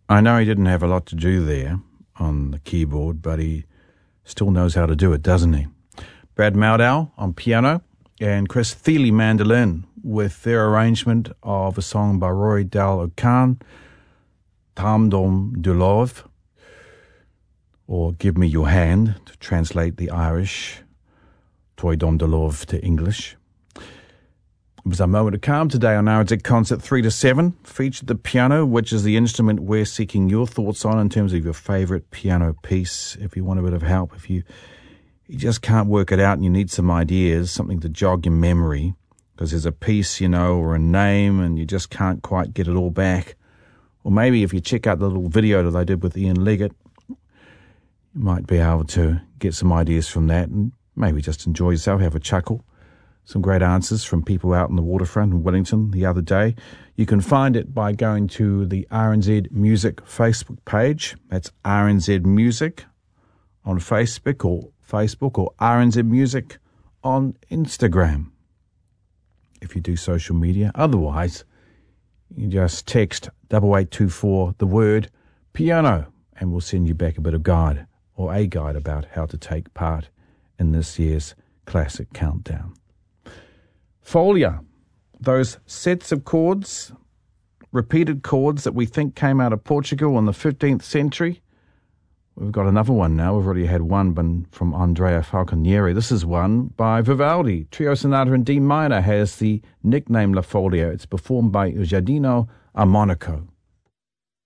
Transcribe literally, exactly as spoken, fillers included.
I know he didn't have a lot to do there on the keyboard, but he still knows how to do it, doesn't he? Brad Maldau on piano and Chris Thile mandolin with their arrangement of a song by Roy Dal O'Kane, Tam Dom de Love, or Give Me Your Hand, to translate the Irish, Toi Dom de Love to English. It was a moment of calm today on R N Z Concert three to seven. Featured the piano, which is the instrument we're seeking your thoughts on in terms of your favourite piano piece. If you want a bit of help, if you you just can't work it out and you need some ideas, something to jog your memory, because there's a piece, you know, or a name and you just can't quite get it all back. Or maybe if you check out the little video that I did with Ian Leggett, you might be able to get some ideas from that and maybe just enjoy yourself, have a chuckle. Some great answers from people out on the waterfront in Wellington the other day. You can find it by going to the R N Z Music Facebook page. That's R N Z Music on Facebook or Facebook or R N Z Music on Instagram, if you do social media. Otherwise, you just text double eight two four the word piano and we'll send you back a bit of guide or a guide about how to take part in this year's classic countdown. Folia, those sets of chords, repeated chords that we think came out of Portugal in the fifteenth century. We've got another one now. We've already had one from Andrea Falconieri. This is one by Vivaldi. Trio Sonata in D minor has the nickname La Folia. It's performed by Giardino Armonico.